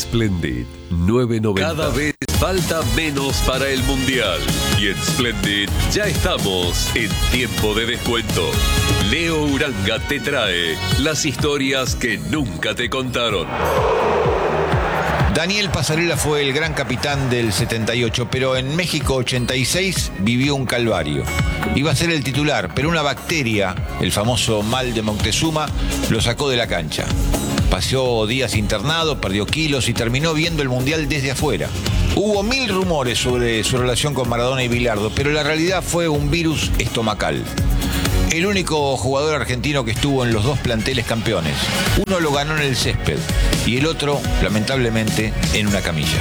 Splendid 990. Cada vez falta menos para el Mundial. Y en Splendid ya estamos en tiempo de descuento. Leo Uranga te trae las historias que nunca te contaron. Daniel Pasarela fue el gran capitán del 78, pero en México 86 vivió un calvario. Iba a ser el titular, pero una bacteria, el famoso mal de Moctezuma, lo sacó de la cancha. Pasó días internado, perdió kilos y terminó viendo el Mundial desde afuera. Hubo 1000 rumores sobre su relación con Maradona y Bilardo, pero la realidad fue un virus estomacal. El único jugador argentino que estuvo en los dos planteles campeones. Uno lo ganó en el césped y el otro, lamentablemente, en una camilla.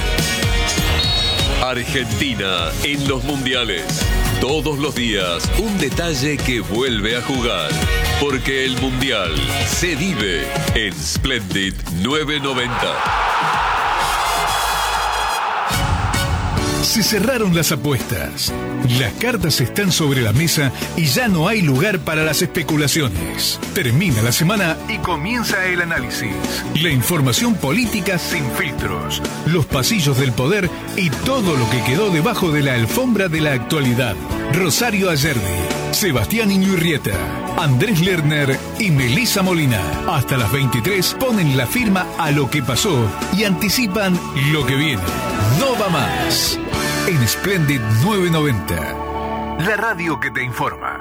Argentina en los mundiales. Todos los días un detalle que vuelve a jugar. Porque el mundial se vive en Splendid 990. Se cerraron las apuestas. Las cartas están sobre la mesa y ya no hay lugar para las especulaciones. Termina la semana y comienza el análisis. La información política sin filtros. Los pasillos del poder y todo lo que quedó debajo de la alfombra de la actualidad. Rosario Ayerdi, Sebastián Iñurrieta, Andrés Lerner y Melissa Molina. Hasta las 23 ponen la firma a lo que pasó y anticipan lo que viene. No va más. En Splendid 990, la radio que te informa.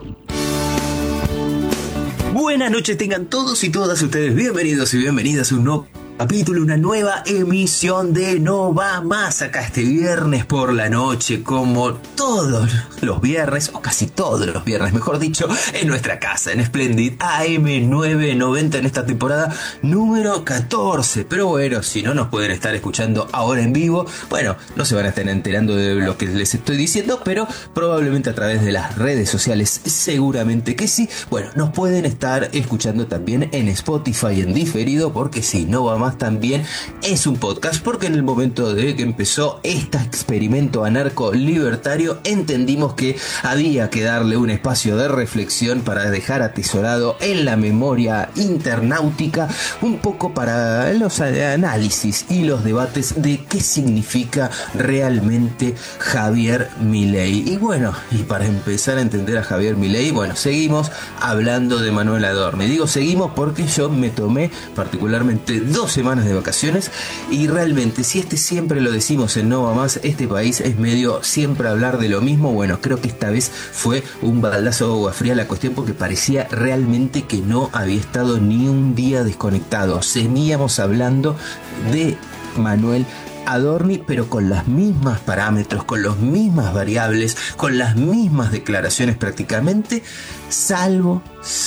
Buenas noches tengan todos y todas ustedes. Bienvenidos y bienvenidas a un nuevo capítulo, una nueva emisión de No Va Más. Acá este viernes por la noche, como todos los viernes, o casi todos los viernes, mejor dicho, en nuestra casa, en Splendid AM990, en esta temporada número 14. Pero bueno, si no nos pueden estar escuchando ahora en vivo, bueno, no se van a estar enterando de lo que les estoy diciendo, pero probablemente a través de las redes sociales, seguramente que sí. Bueno, nos pueden estar escuchando también en Spotify en diferido, porque si No Va Más también es un podcast, porque en el momento de que empezó este experimento anarco libertario entendimos que había que darle un espacio de reflexión para dejar atesorado en la memoria internautica un poco para los análisis y los debates de qué significa realmente Javier Milei. Y bueno, y para empezar a entender a Javier Milei, bueno, seguimos hablando de Manuel Adorni. Digo seguimos porque yo me tomé particularmente 2 semanas de vacaciones y realmente, si siempre lo decimos en No Va Más, este país es medio siempre hablar de lo mismo. Bueno, creo que esta vez fue un baldazo de agua fría la cuestión, porque parecía realmente que no había estado ni un día desconectado. Seguíamos hablando de Manuel Adorni, pero con los mismos parámetros, con las mismas variables, con las mismas declaraciones prácticamente, salvo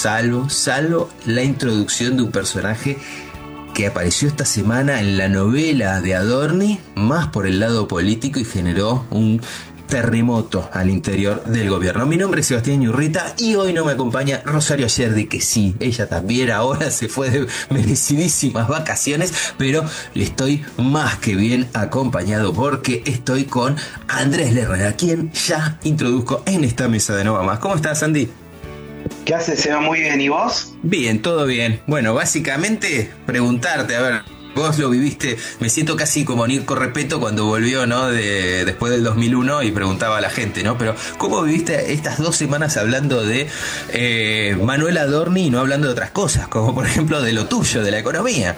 la introducción de un personaje que apareció esta semana en la novela de Adorni, más por el lado político, y generó un terremoto al interior del gobierno. Mi nombre es Sebastián Iñurrieta y hoy no me acompaña Rosario Ayerdi, que sí, ella también ahora se fue de merecidísimas vacaciones, pero estoy más que bien acompañado porque estoy con Andrés Lerner, a quien ya introduzco en esta mesa de No Va Más. ¿Cómo estás, Andy? ¿Qué haces, Seba? Muy bien, ¿y vos? Bien, todo bien. Bueno, básicamente preguntarte, a ver, vos lo viviste, me siento casi como Nico Repetto cuando volvió, ¿no? Después del 2001 y preguntaba a la gente, ¿no? Pero ¿cómo viviste estas 2 semanas hablando de Manuel Adorni y no hablando de otras cosas? Como por ejemplo de lo tuyo, de la economía.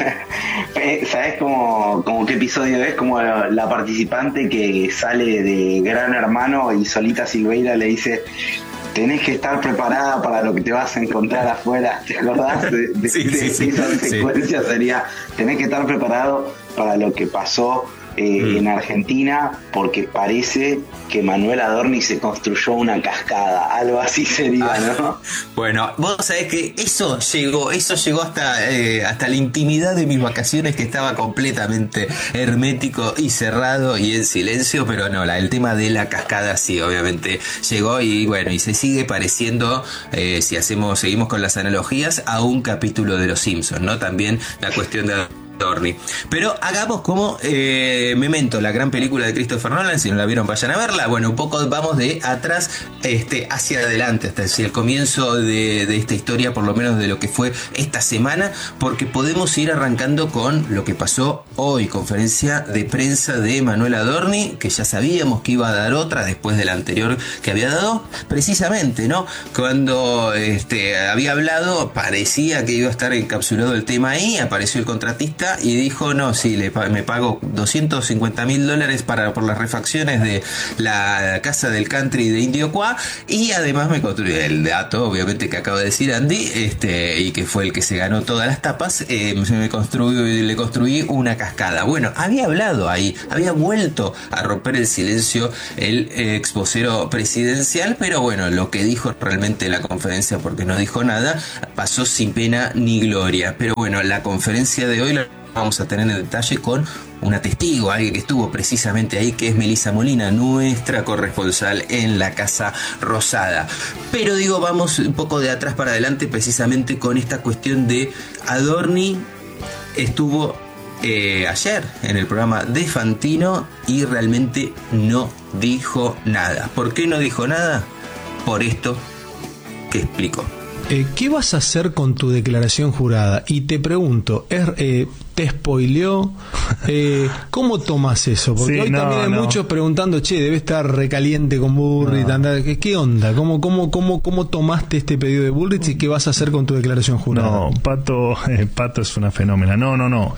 ¿Sabés como qué episodio es? Como la participante que sale de Gran Hermano y Solita Silveira le dice: tenés que estar preparada para lo que te vas a encontrar afuera. ¿Te acordás? Sí. Esa secuencia sería: tenés que estar preparado para lo que pasó en Argentina, porque parece que Manuel Adorni se construyó una cascada, algo así sería, ¿no? Bueno, vos sabés que eso llegó hasta la intimidad de mis vacaciones, que estaba completamente hermético y cerrado y en silencio, pero no, el tema de la cascada sí, obviamente llegó, y bueno, y se sigue pareciendo, si seguimos con las analogías, a un capítulo de Los Simpsons, ¿no? También la cuestión de Adorni. Pero hagamos como Memento, la gran película de Christopher Nolan. Si no la vieron, vayan a verla. Bueno, un poco vamos de atrás hacia adelante, hasta el comienzo de esta historia, por lo menos de lo que fue esta semana, porque podemos ir arrancando con lo que pasó hoy, conferencia de prensa de Manuel Adorni, que ya sabíamos que iba a dar otra después de la anterior que había dado, precisamente, ¿no? Cuando había hablado, parecía que iba a estar encapsulado el tema ahí, apareció el contratista y dijo, no, sí, me pago $250,000 por las refacciones de la casa del country de Indio Qua, y además me construyó el dato, obviamente, que acaba de decir Andy, y que fue el que se ganó todas las tapas, le construí una cascada. Bueno, había hablado ahí, había vuelto a romper el silencio el exposero presidencial, pero bueno, lo que dijo realmente en la conferencia, porque no dijo nada, pasó sin pena ni gloria. Pero bueno, la conferencia de hoy la vamos a tener en detalle con una testigo, alguien que estuvo precisamente ahí, que es Melissa Molina, nuestra corresponsal en la Casa Rosada. Pero digo, vamos un poco de atrás para adelante, precisamente con esta cuestión de Adorni. Estuvo ayer en el programa de Fantino y realmente no dijo nada. ¿Por qué no dijo nada? Por esto que explicó. ¿Qué vas a hacer con tu declaración jurada? Y te pregunto, ¿te spoileó? ¿Cómo tomas eso? Porque hoy también hay muchos preguntando, debe estar recaliente con Bullrich. ¿Qué onda? ¿Cómo tomaste este pedido de Bullrich y qué vas a hacer con tu declaración jurada? No, Pato es una fenómena. No.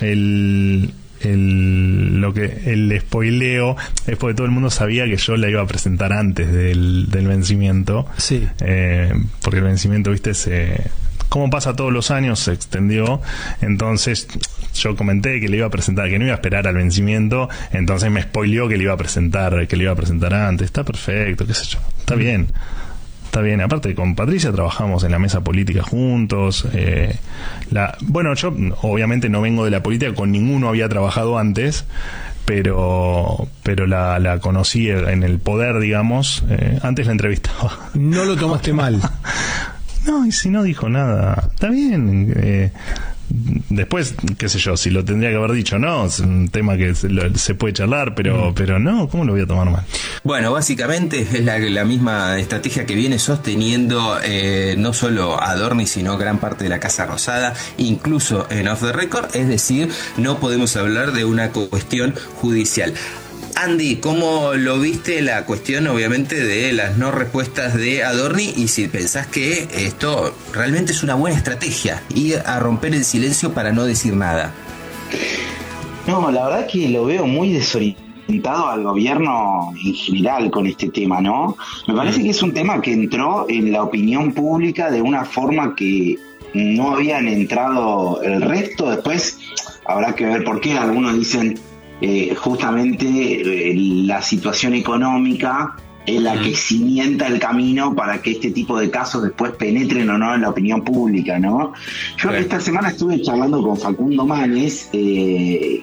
El spoileo es porque todo el mundo sabía que yo la iba a presentar antes del vencimiento. Sí. Porque el vencimiento, viste, como pasa todos los años, se extendió. Entonces yo comenté que le iba a presentar, que no iba a esperar al vencimiento. Entonces me spoileó que le iba a presentar antes. Está perfecto, qué sé yo, está bien. Está bien, aparte con Patricia trabajamos en la mesa política juntos. Yo obviamente no vengo de la política, con ninguno había trabajado antes, pero la conocí en el poder, digamos. Antes la entrevistaba. No lo tomaste mal. No, y si no dijo nada, está bien. Después, qué sé yo, si lo tendría que haber dicho, no, es un tema que se puede charlar, pero no, ¿cómo lo voy a tomar mal? Bueno, básicamente es la misma estrategia que viene sosteniendo no solo Adorni, sino gran parte de la Casa Rosada, incluso en Off the Record, es decir, no podemos hablar de una cuestión judicial. Andy, ¿cómo lo viste la cuestión, obviamente, de las no respuestas de Adorni? Y si pensás que esto realmente es una buena estrategia, ir a romper el silencio para no decir nada. No, la verdad que lo veo muy desorientado al gobierno en general con este tema, ¿no? Me parece que es un tema que entró en la opinión pública de una forma que no habían entrado el resto. Después habrá que ver por qué. Algunos dicen justamente la situación económica es la que cimienta el camino para que este tipo de casos después penetren o no en la opinión pública, ¿no? Yo esta semana estuve charlando con Facundo Manes, y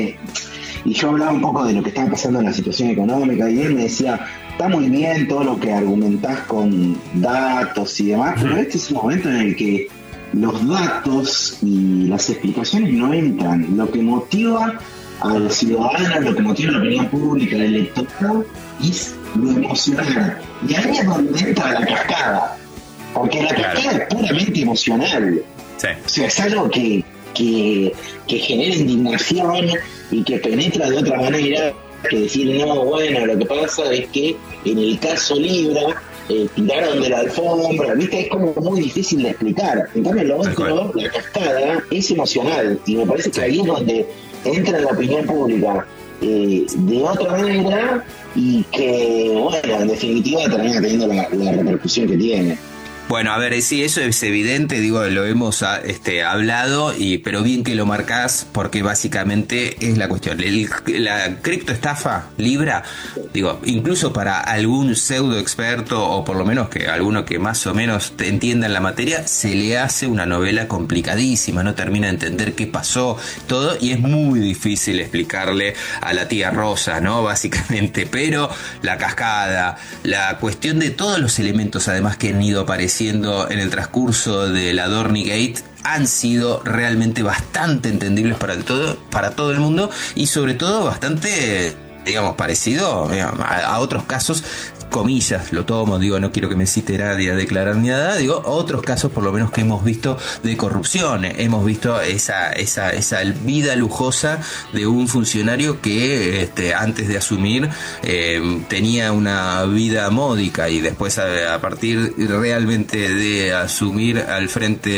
yo hablaba un poco de lo que estaba pasando en la situación económica, y él me decía, está muy bien todo lo que argumentás con datos y demás, pero este es un momento en el que los datos y las explicaciones no entran. Lo que motiva a los ciudadanos, lo que motiva a la opinión pública, el electorado, es lo emocional. Y ahí es donde entra la cascada, porque la cascada es puramente emocional. Sí. O sea, es algo que genera indignación y que penetra de otra manera que decir, no, bueno, lo que pasa es que en el caso Libra tiraron de la alfombra, ¿viste? Es como muy difícil de explicar. En cambio, lo otro, la cascada, es emocional, y me parece que ahí es donde entra en la opinión pública de otra manera, y que, bueno, en definitiva termina teniendo la repercusión que tiene. Bueno, a ver, sí, eso es evidente, digo, lo hemos hablado, pero bien que lo marcás, porque básicamente es la cuestión. La criptoestafa Libra, digo, incluso para algún pseudo experto, o por lo menos que alguno que más o menos entienda en la materia, se le hace una novela complicadísima, no termina de entender qué pasó, todo, y es muy difícil explicarle a la tía Rosa, ¿no? Básicamente, pero la cascada, la cuestión de todos los elementos, además, que han ido apareciendo en el transcurso de la Adorni Gate, han sido realmente bastante entendibles para todo el mundo, y sobre todo bastante, digamos, parecido a otros casos, comillas, lo tomo, digo, no quiero que me cite nadie a declarar ni nada, digo, otros casos por lo menos que hemos visto de corrupción, hemos visto esa vida lujosa de un funcionario que antes de asumir tenía una vida módica, y después a partir realmente de asumir al frente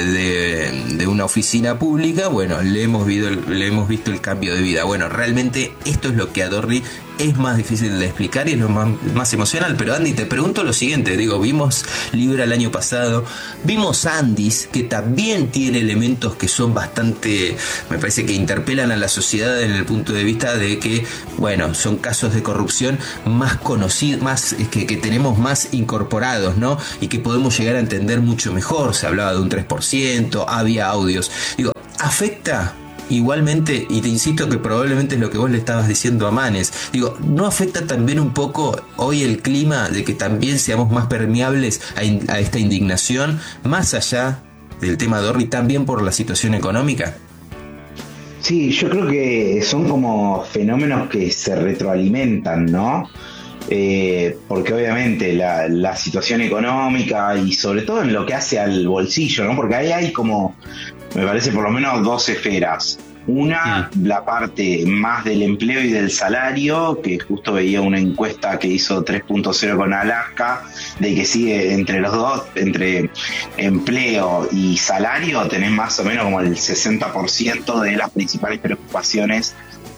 de una oficina pública, bueno, le hemos visto el cambio de vida. Bueno, realmente esto es lo que a Dorni es más difícil de explicar y es lo más emocional. Pero Andy, te pregunto lo siguiente, digo, vimos Libra el año pasado, vimos Andis, que también tiene elementos que son bastante, me parece que interpelan a la sociedad en el punto de vista de que, bueno, son casos de corrupción más conocidos, más que tenemos más incorporados, ¿no? Y que podemos llegar a entender mucho mejor. Se hablaba de un 3%, había audios. Digo, ¿afecta igualmente? Y te insisto que probablemente es lo que vos le estabas diciendo a Manes. Digo, ¿no afecta también un poco hoy el clima de que también seamos más permeables a esta indignación, más allá del tema de Dorni, también por la situación económica? Sí, yo creo que son como fenómenos que se retroalimentan, ¿no? Porque obviamente la situación económica, y sobre todo en lo que hace al bolsillo, ¿no? Porque ahí hay como, me parece, por lo menos dos esferas. Una, la parte más del empleo y del salario, que justo veía una encuesta que hizo 3.0 con Alaska, de que sigue entre los dos, entre empleo y salario, tenés más o menos como el 60% de las principales preocupaciones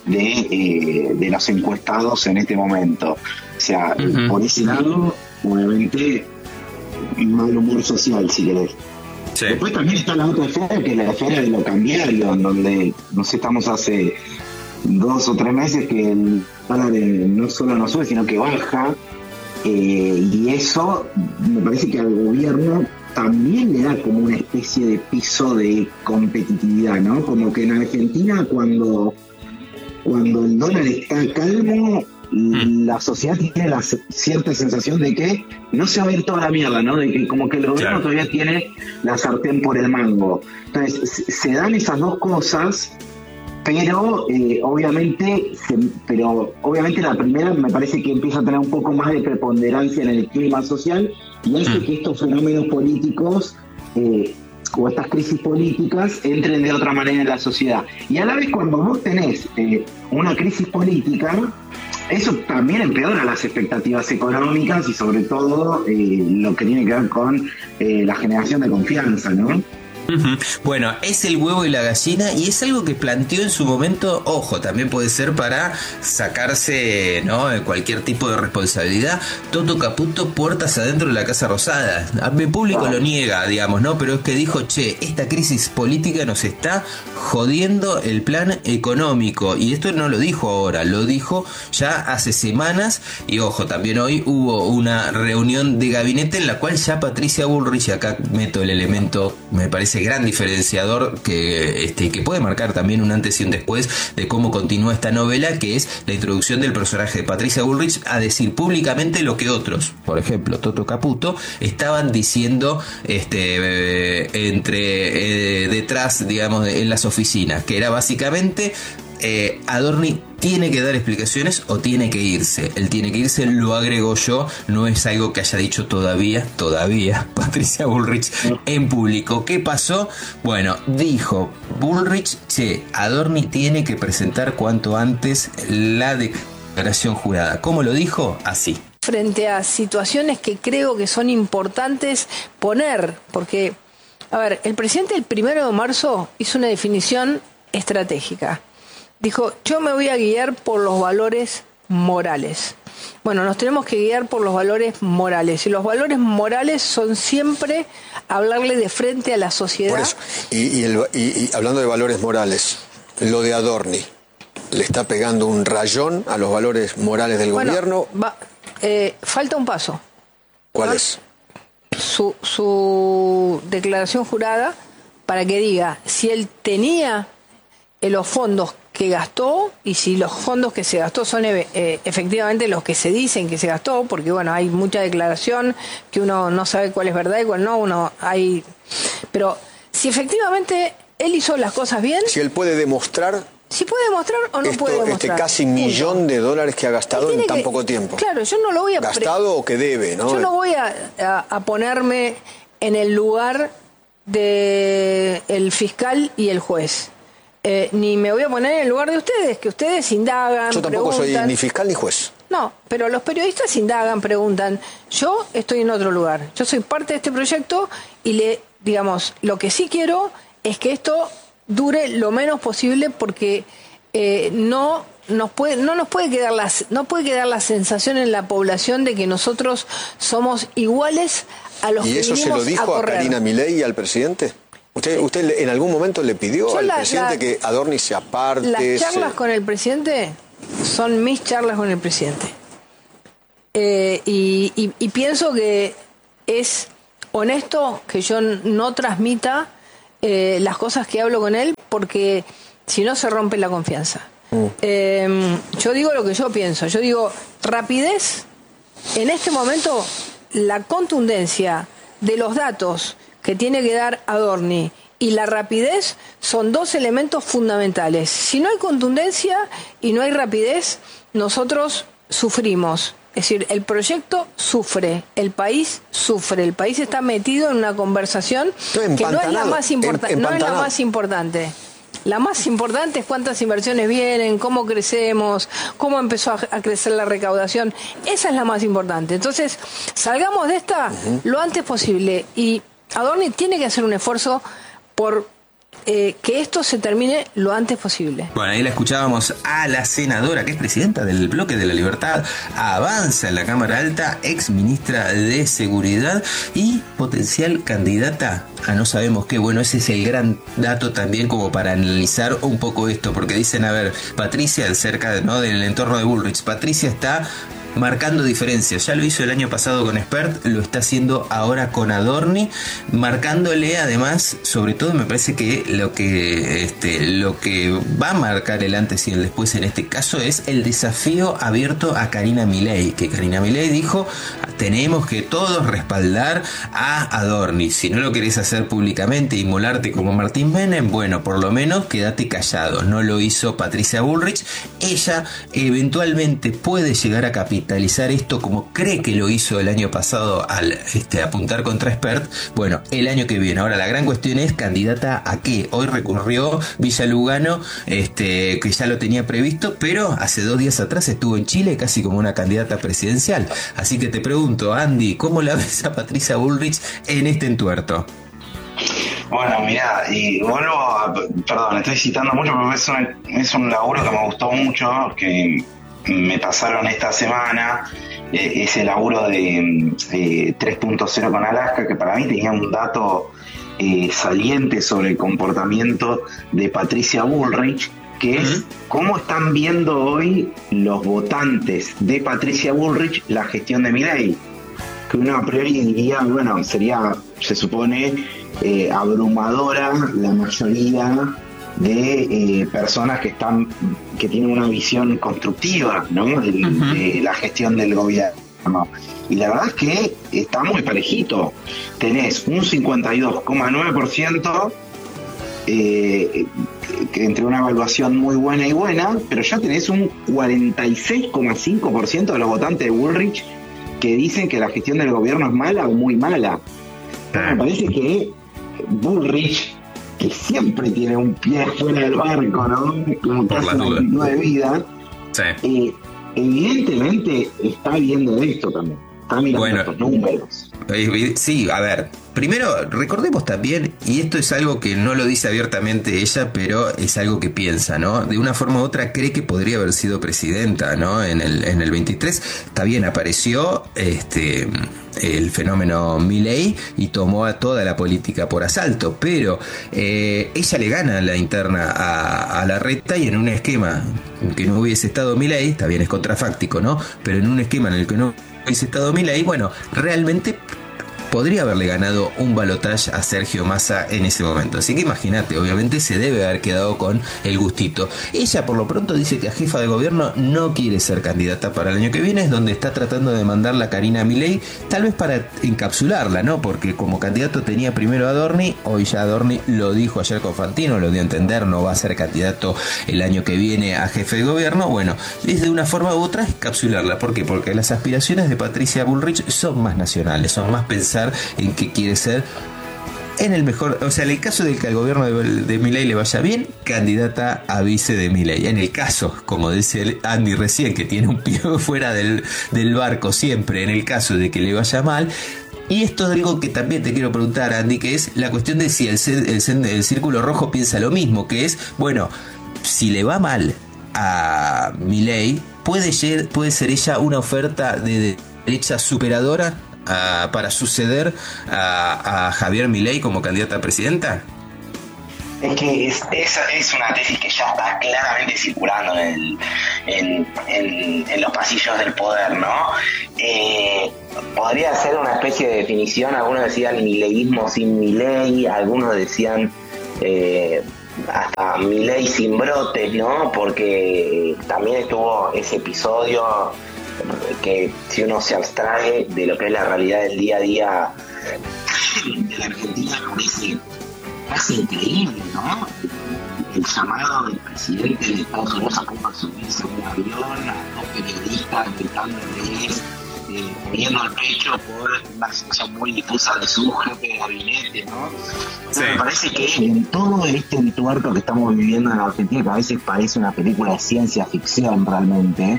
de los encuestados en este momento. O sea, por ese lado, obviamente, mal humor social, si querés. Sí. Después también está la otra esfera, que es la esfera de lo cambiario, en donde, no sé, estamos hace 2 o 3 meses que el dólar no solo no sube, sino que baja, y eso me parece que al gobierno también le da como una especie de piso de competitividad, ¿no? Como que en Argentina cuando el dólar está calmo, la sociedad tiene la cierta sensación de que no se va a ir toda la mierda, ¿no? De que como que el gobierno todavía tiene la sartén por el mango. Entonces se dan esas dos cosas, pero obviamente la primera me parece que empieza a tener un poco más de preponderancia en el clima social, y hace que estos fenómenos políticos o estas crisis políticas entren de otra manera en la sociedad. Y a la vez, cuando vos tenés una crisis política, eso también empeora las expectativas económicas y sobre todo lo que tiene que ver con la generación de confianza, ¿no? Bueno, es el huevo y la gallina, y es algo que planteó en su momento, ojo, también puede ser para sacarse, ¿no?, cualquier tipo de responsabilidad, Toto Caputo, puertas adentro de la Casa Rosada. El público lo niega, digamos, ¿no? Pero es que dijo, che, esta crisis política nos está jodiendo el plan económico, y esto no lo dijo ahora, lo dijo ya hace semanas. Y ojo, también hoy hubo una reunión de gabinete en la cual ya Patricia Bullrich, acá meto el elemento, me parece gran diferenciador que puede marcar también un antes y un después de cómo continúa esta novela, que es la introducción del personaje de Patricia Bullrich a decir públicamente lo que otros, por ejemplo Toto Caputo, estaban diciendo detrás, digamos, en las oficinas, que era básicamente Adorni tiene que dar explicaciones o tiene que irse. Él tiene que irse, lo agrego yo, no es algo que haya dicho todavía Patricia Bullrich en público. ¿Qué pasó? Bueno, dijo Bullrich, Adorni tiene que presentar cuanto antes la declaración jurada. ¿Cómo lo dijo? Así. Frente a situaciones que creo que son importantes poner, porque, a ver, el presidente el 1 de marzo hizo una definición estratégica. Dijo, yo me voy a guiar por los valores morales. Bueno, nos tenemos que guiar por los valores morales. Y los valores morales son siempre hablarle de frente a la sociedad. Por eso. Y hablando de valores morales, lo de Adorni, ¿le está pegando un rayón a los valores morales del gobierno? Falta un paso. ¿Cuál es? Su declaración jurada, para que diga si él tenía los fondos que gastó y si los fondos que se gastó son efectivamente los que se dicen que se gastó, porque bueno, hay mucha declaración que uno no sabe cuál es verdad y cuál no, pero si efectivamente él hizo las cosas bien. Si él puede demostrar. Si puede demostrar o no puede demostrar. Casi $1 millón que ha gastado en tan poco tiempo. Claro, yo no lo voy a... Gastado o que debe, ¿no? Yo no voy a ponerme en el lugar del fiscal y el juez. Ni me voy a poner en el lugar de ustedes, que ustedes indagan, yo tampoco preguntan. soy ni fiscal ni juez. No, pero los periodistas indagan, preguntan. Yo estoy en otro lugar. Yo soy parte de este proyecto y digamos, lo que sí quiero es que esto dure lo menos posible porque no nos puede quedar la sensación en la población de que nosotros somos iguales a los que vinimos a correr. ¿Y eso se lo dijo a Karina Milei y al presidente? ¿Usted en algún momento le pidió al presidente que Adorni se aparte? Las charlas con el presidente son mis charlas con el presidente. Y pienso que es honesto que yo no transmita las cosas que hablo con él, porque si no se rompe la confianza. Yo digo lo que yo pienso. Yo digo, rapidez. En este momento, la contundencia de los datos que tiene que dar Adorni y la rapidez son dos elementos fundamentales. Si no hay contundencia y no hay rapidez, nosotros sufrimos. Es decir, el proyecto sufre, el país sufre, el país está metido en una conversación que no es la más importante. No es la más importante. La más importante es cuántas inversiones vienen, cómo crecemos, cómo empezó a crecer la recaudación. Esa es la más importante. Entonces, salgamos de esta lo antes posible. Y Adorni tiene que hacer un esfuerzo por que esto se termine lo antes posible. Bueno, ahí la escuchábamos a la senadora, que es presidenta del Bloque de la Libertad, Avanza en la Cámara Alta, ex ministra de Seguridad y potencial candidata a no sabemos qué. Bueno, ese es el gran dato también como para analizar un poco esto, porque dicen, a ver, Patricia, cerca, ¿no?, del entorno de Bullrich, Patricia está marcando diferencias. Ya lo hizo el año pasado con Spert, lo está haciendo ahora con Adorni, marcándole además, sobre todo me parece que lo que va a marcar el antes y el después en este caso es el desafío abierto a Karina Milei, que Karina Milei dijo, tenemos que todos respaldar a Adorni. Si no lo querés hacer públicamente, inmolarte como Martín Menem, bueno, por lo menos quédate callado. No lo hizo Patricia Bullrich. Ella eventualmente puede llegar a capitalizar esto como cree que lo hizo el año pasado al apuntar contra Spert. Bueno, el año que viene. Ahora la gran cuestión es candidata a qué. Hoy recurrió Villa Lugano, que ya lo tenía previsto, pero hace 2 días atrás estuvo en Chile casi como una candidata presidencial. Así que te pregunto, Andy, ¿cómo la ves a Patricia Bullrich en este entuerto? Bueno, mirá, y perdón, estoy citando mucho, pero es un laburo que me gustó mucho, que me pasaron esta semana, ese laburo de 3.0 con Alaska, que para mí tenía un dato saliente sobre el comportamiento de Patricia Bullrich, que es cómo están viendo hoy los votantes de Patricia Bullrich la gestión de Milei. Que uno a priori diría, bueno, sería, se supone, abrumadora la mayoría de personas que tienen una visión constructiva, ¿no?, de la gestión del gobierno. Y la verdad es que está muy parejito. Tenés un 52,9% entre una evaluación muy buena y buena, pero ya tenés un 46,5% de los votantes de Bullrich que dicen que la gestión del gobierno es mala o muy mala. Me parece que Bullrich, que siempre tiene un pie fuera del barco, ¿no?, como casi una actitud de vida, evidentemente está viendo esto también. Está mirando estos números. Sí, a ver, primero recordemos también, y esto es algo que no lo dice abiertamente ella, pero es algo que piensa, ¿no? De una forma u otra cree que podría haber sido presidenta, ¿no? En el 23, está bien, apareció el fenómeno Milei y tomó a toda la política por asalto, pero ella le gana la interna a Larreta, y en un esquema que no hubiese estado Milei, está bien, es contrafáctico, ¿no? Pero en un esquema en el que no hubiese estado Milei, bueno, realmente podría haberle ganado un balotaje a Sergio Massa en ese momento. Así que imagínate, obviamente se debe haber quedado con el gustito. Ella por lo pronto dice que a jefa de gobierno no quiere ser candidata para el año que viene, es donde está tratando de mandarla a Karina Milei, tal vez para encapsularla, ¿no? Porque como candidato tenía primero a Adorni, hoy ya Adorni lo dijo ayer con Fantino, lo dio a entender, no va a ser candidato el año que viene a jefe de gobierno. Bueno, es de una forma u otra encapsularla. ¿Por qué? Porque las aspiraciones de Patricia Bullrich son más nacionales, son más pensar en que quiere ser en el mejor, o sea, en el caso de que al gobierno de Milei le vaya bien, candidata a vice de Milei. En el caso, como dice Andy recién, que tiene un pie fuera del barco siempre, en el caso de que le vaya mal. Y esto es algo que también te quiero preguntar, Andy, que es la cuestión de si el Círculo Rojo piensa lo mismo, que es, bueno, si le va mal a Milei, ¿puede ser ella una oferta de derecha superadora para suceder a Javier Milei como candidata a presidenta? Es que es una tesis que ya está claramente circulando en los pasillos del poder, ¿no? Podría ser una especie de definición, algunos decían mileísmo sin Milei, algunos decían hasta Milei sin brotes, ¿no? Porque también estuvo ese episodio que, si uno se abstrae de lo que es la realidad del día a día de la Argentina, parece casi increíble, ¿no? El llamado del presidente de Estados Unidos a punto de subirse a un avión, a dos periodistas gritándoles, poniendo el pecho por una situación muy difusa de su jefe de gabinete, ¿no? Sí. Me parece que en todo este entuerto que estamos viviendo en la Argentina, que a veces parece una película de ciencia ficción realmente,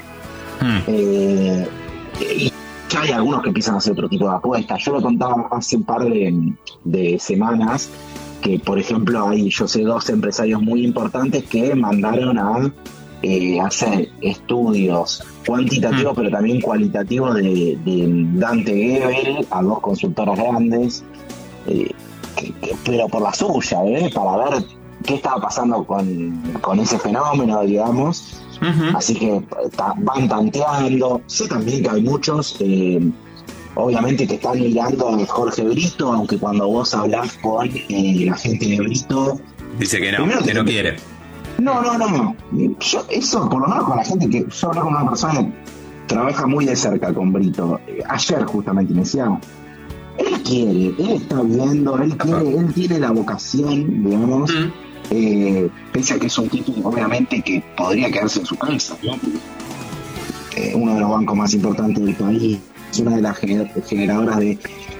y ya hay algunos que empiezan a hacer otro tipo de apuestas. Yo lo contaba hace un par de semanas que, por ejemplo, yo sé 2 empresarios muy importantes que mandaron a hacer estudios cuantitativos pero también cualitativos de Dante Gebel a 2 consultoras grandes, pero por la suya, para ver qué estaba pasando con ese fenómeno, digamos. Así que van tanteando. Sé también que hay muchos obviamente que están mirando a Jorge Brito, aunque cuando vos hablás con la gente de Brito dice que no, que no quiere. No. Yo, eso, por lo menos con la gente que yo hablo con una persona que trabaja muy de cerca con Brito. Ayer justamente me decía, él quiere, él está viendo, él tiene la vocación, digamos, pese a que es un tipo obviamente que podría quedarse en su casa, ¿no? Uno de los bancos más importantes del país, es una de las generadoras de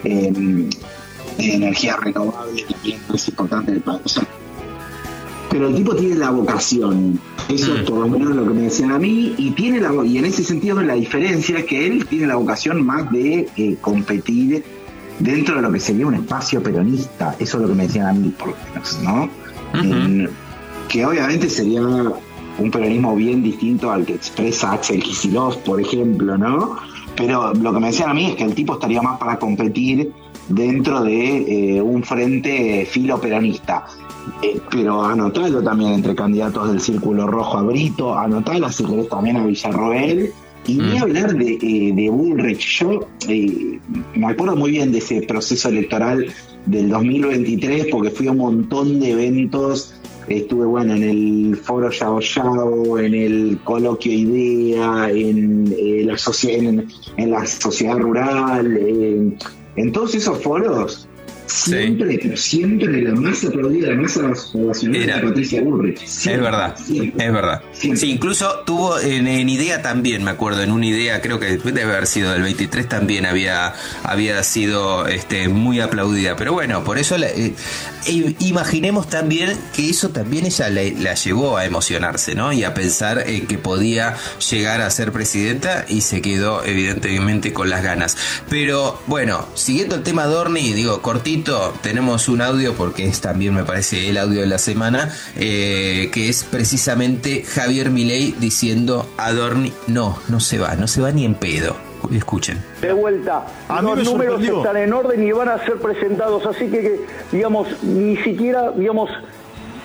energía renovable también más importante del país. O sea, pero el tipo tiene la vocación, eso es por lo menos lo que me decían a mí, y en ese sentido la diferencia es que él tiene la vocación más de competir dentro de lo que sería un espacio peronista. Eso es lo que me decían a mí, por lo menos, ¿no? Que obviamente sería un peronismo bien distinto al que expresa Axel Kicillof, por ejemplo, ¿no? Pero lo que me decían a mí es que el tipo estaría más para competir dentro de un frente filo peronista. Pero anotalo también entre candidatos del Círculo Rojo a Brito, anotalo si querés también a Villarroel, y ni hablar de Bullrich. Yo me acuerdo muy bien de ese proceso electoral del 2023 porque fui a un montón de eventos. Estuve en el Foro Yao Yao, en el Coloquio Idea, en la sociedad rural, en todos esos foros. Siempre, pero siempre la más aplaudida, la más ovacionada era Patricia Bullrich. Siempre, es verdad. Siempre. Sí, incluso tuvo en Idea también, me acuerdo, en una Idea, creo que debe haber sido del 23, también había sido muy aplaudida. Pero bueno, por eso imaginemos también que eso también ella la llevó a emocionarse, ¿no? Y a pensar que podía llegar a ser presidenta, y se quedó evidentemente con las ganas. Pero bueno, siguiendo el tema Adorni, digo, cortito, tenemos un audio, porque es también, me parece, el audio de la semana, que es precisamente Javier Milei diciendo: Adorni no se va ni en pedo. Escuchen. De vuelta, los números están en orden y van a ser presentados, así que digamos, ni siquiera, digamos,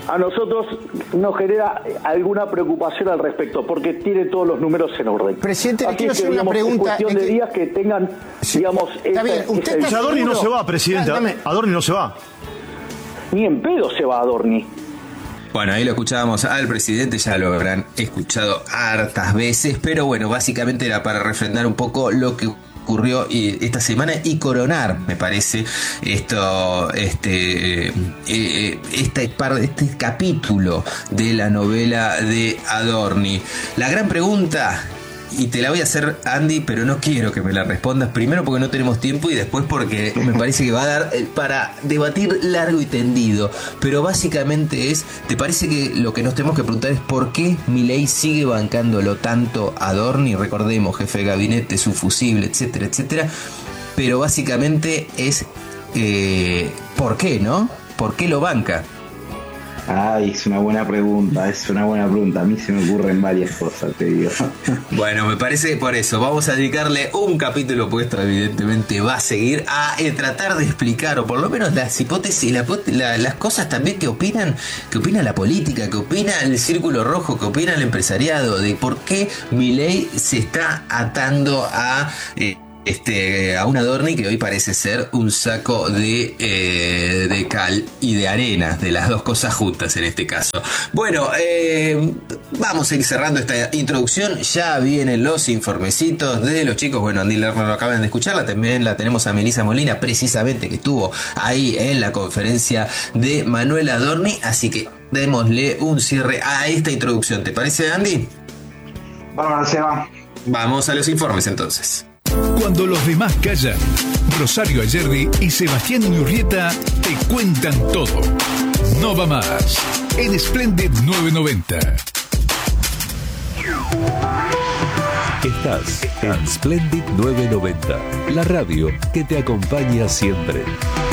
a nosotros nos genera alguna preocupación al respecto, porque tiene todos los números en orden. Presidente, le quiero hacer una pregunta. Es cuestión de días que tengan, digamos... Está bien, usted está Adorni no se va, presidente. Adorni no se va. Ni en pedo se va Adorni. Bueno, ahí lo escuchábamos al presidente, ya lo habrán escuchado hartas veces, pero bueno, básicamente era para refrendar un poco lo que ocurrió esta semana y coronar, me parece, este capítulo de la novela de Adorni. La gran pregunta, y te la voy a hacer, Andy, pero no quiero que me la respondas, primero porque no tenemos tiempo y después porque me parece que va a dar para debatir largo y tendido, pero básicamente ¿te parece que lo que nos tenemos que preguntar es por qué Milei sigue bancándolo tanto a Adorni? Recordemos, jefe de gabinete, su fusible, etcétera, etcétera, pero básicamente es ¿por qué, no? ¿Por qué lo banca? Ay, es una buena pregunta. A mí se me ocurren varias cosas, te digo. Bueno, me parece por eso. Vamos a dedicarle un capítulo puesto, evidentemente va a seguir a tratar de explicar, o por lo menos las hipótesis, las cosas también que opina la política, que opina el Círculo Rojo, que opina el empresariado, de por qué Milei se está atando a un Adorni que hoy parece ser un saco de cal y de arena, de las dos cosas juntas en este caso. Bueno, vamos a ir cerrando esta introducción. Ya vienen los informecitos de los chicos. Bueno, Andy Lerner lo acaban de escucharla. También la tenemos a Melissa Molina, precisamente, que estuvo ahí en la conferencia de Manuel Adorni. Así que démosle un cierre a esta introducción. ¿Te parece, Andy? Vamos, Seba. Vamos a los informes entonces. Cuando los demás callan, Rosario Ayerdi y Sebastián Urrieta te cuentan todo. No va más. En Splendid 990. Estás en Splendid 990, la radio que te acompaña siempre.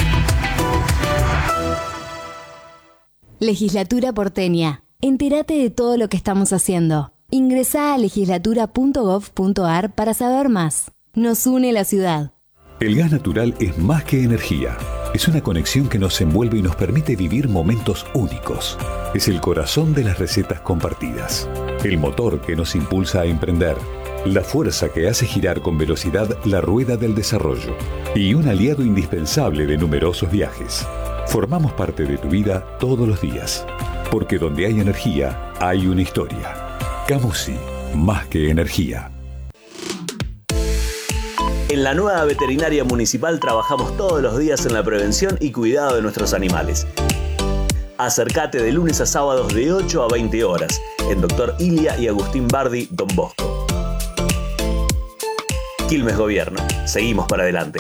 Legislatura porteña. Entérate de todo lo que estamos haciendo. Ingresá a legislatura.gov.ar para saber más. Nos une la ciudad. El gas natural es más que energía. Es una conexión que nos envuelve y nos permite vivir momentos únicos. Es el corazón de las recetas compartidas. El motor que nos impulsa a emprender. La fuerza que hace girar con velocidad la rueda del desarrollo. Y un aliado indispensable de numerosos viajes. Formamos parte de tu vida todos los días. Porque donde hay energía, hay una historia. Camusi, más que energía. En la nueva veterinaria municipal trabajamos todos los días en la prevención y cuidado de nuestros animales. Acércate de lunes a sábados de 8 a 20 horas en Dr. Ilia y Agustín Bardi, Don Bosco. Quilmes Gobierno. Seguimos para adelante.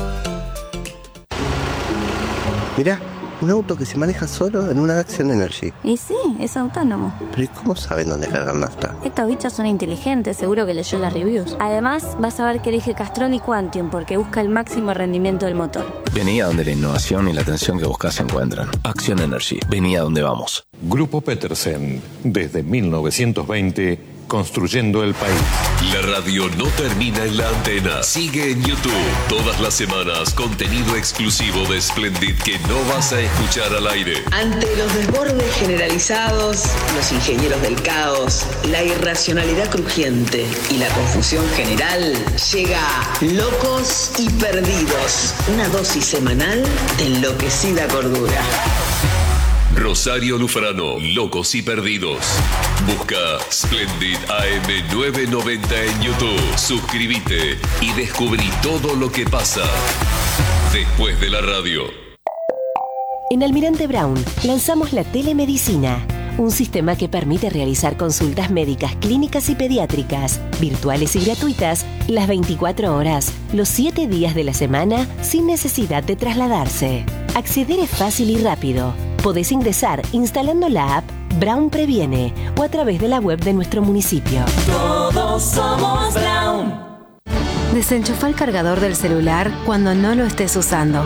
Mirá, un auto que se maneja solo en una Action Energy. Y sí, es autónomo. Pero ¿y cómo saben dónde cargar nafta? Estos bichos son inteligentes, seguro que leyó las reviews. Además, vas a ver que elige Castrol y Quantium porque busca el máximo rendimiento del motor. Vení a donde la innovación y la atención que buscas se encuentran. Action Energy. Vení a donde vamos. Grupo Petersen. Desde 1920... construyendo el país. La radio no termina en la antena. Sigue en YouTube. Todas las semanas, contenido exclusivo de Splendid que no vas a escuchar al aire. Ante los desbordes generalizados, los ingenieros del caos, la irracionalidad crujiente y la confusión general, llega Locos y Perdidos. Una dosis semanal de enloquecida cordura. Rosario Lufrano, Locos y Perdidos. Busca Splendid AM 990 en YouTube. Suscríbete y descubrí todo lo que pasa después de la radio. En Almirante Brown lanzamos la telemedicina, un sistema que permite realizar consultas médicas, clínicas y pediátricas, virtuales y gratuitas, las 24 horas, los 7 días de la semana, sin necesidad de trasladarse. Acceder es fácil y rápido. Podés ingresar instalando la app Brown Previene o a través de la web de nuestro municipio. Todos somos Brown. Desenchufa el cargador del celular cuando no lo estés usando.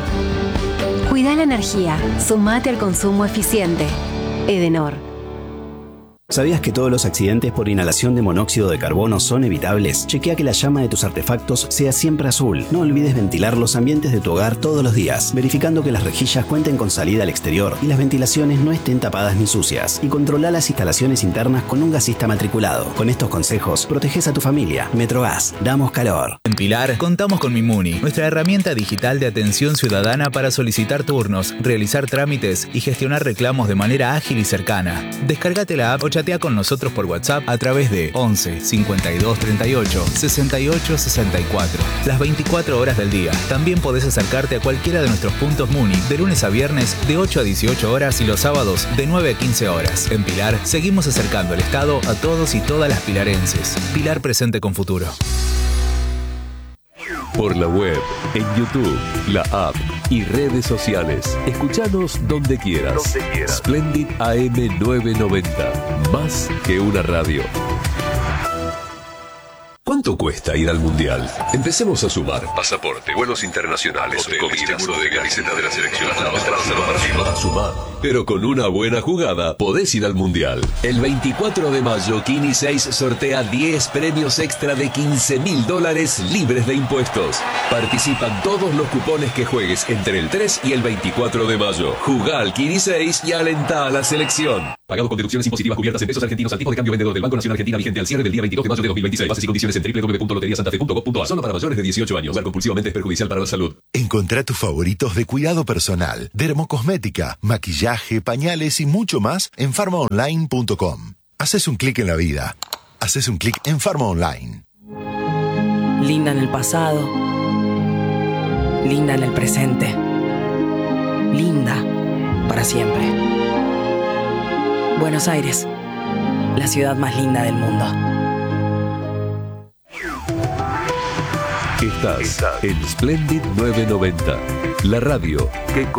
Cuida la energía. Sumate al consumo eficiente. Edenor. ¿Sabías que todos los accidentes por inhalación de monóxido de carbono son evitables? Chequea que la llama de tus artefactos sea siempre azul. No olvides ventilar los ambientes de tu hogar todos los días, verificando que las rejillas cuenten con salida al exterior y las ventilaciones no estén tapadas ni sucias. Y controla las instalaciones internas con un gasista matriculado. Con estos consejos, proteges a tu familia. Metrogas, damos calor. En Pilar, contamos con Mimuni, nuestra herramienta digital de atención ciudadana para solicitar turnos, realizar trámites y gestionar reclamos de manera ágil y cercana. Descárgate la app o chatea con nosotros por WhatsApp a través de 11 52 38 68 64. Las 24 horas del día. También podés acercarte a cualquiera de nuestros puntos Muni de lunes a viernes de 8 a 18 horas y los sábados de 9 a 15 horas. En Pilar, seguimos acercando el Estado a todos y todas las pilarenses. Pilar presente con futuro. Por la web, en YouTube, la app y redes sociales. Escuchanos donde quieras. Splendid AM 990. Más que una radio. ¿Cuánto cuesta ir al Mundial? Empecemos a sumar. Pasaporte, vuelos internacionales, comida, seguro de camiseta de la selección. A sumar. Pero con una buena jugada podés ir al Mundial. El 24 de mayo, Kini 6 sortea 10 premios extra de $15.000 libres de impuestos. Participan todos los cupones que juegues entre el 3 y el 24 de mayo. Jugá al Kini 6 y alentá a la selección. Pagado con deducciones impositivas cubiertas en pesos argentinos al tipo de cambio vendedor del Banco Nacional Argentina vigente al cierre del día 22 de mayo de 2026. Bases y condiciones en www.loteriasantafe.gov.ar. Solo para mayores de 18 años. Jugar compulsivamente es perjudicial para la salud. Encontrá tus favoritos de cuidado personal, dermocosmética, maquillaje, pañales y mucho más en pharmaonline.com. Haces un clic en la vida. Haces un clic en Pharma Online. Linda en el pasado. Linda en el presente. Linda para siempre. Buenos Aires, la ciudad más linda del mundo. Estás en Splendid 990, la radio que